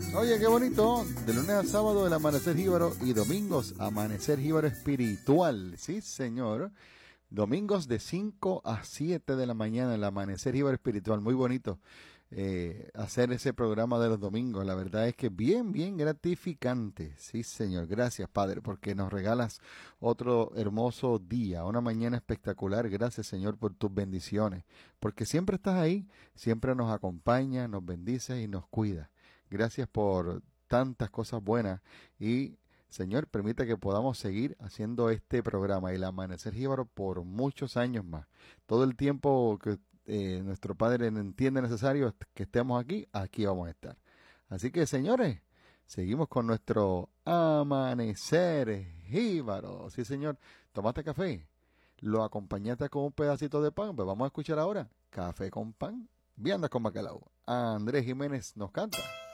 Oye, qué bonito. De lunes a sábado el Amanecer Jíbaro y domingos Amanecer Jíbaro Espiritual. Sí, señor. Domingos de 5 a 7 de la mañana el Amanecer Jíbaro Espiritual. Muy bonito hacer ese programa de los domingos. La verdad es que bien, bien gratificante. Sí, señor. Gracias, Padre, porque nos regalas otro hermoso día, una mañana espectacular. Gracias, Señor, por tus bendiciones. Porque siempre estás ahí, siempre nos acompañas, nos bendices y nos cuidas. Gracias por tantas cosas buenas y Señor, permita que podamos seguir haciendo este programa, el Amanecer Jíbaro, por muchos años más. Todo el tiempo que nuestro Padre entiende necesario que estemos aquí, aquí vamos a estar. Así que, señores, seguimos con nuestro Amanecer Jíbaro. Sí, señor, ¿tomaste café? ¿Lo acompañaste con un pedacito de pan? Pues vamos a escuchar ahora Café con Pan, viandas con bacalao. Andrés Jiménez nos canta.